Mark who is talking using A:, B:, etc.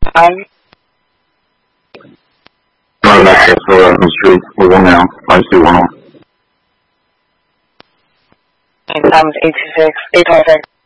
A: time?
B: Right access to 11th Street, level now, 5211.
A: And time is 826, 826.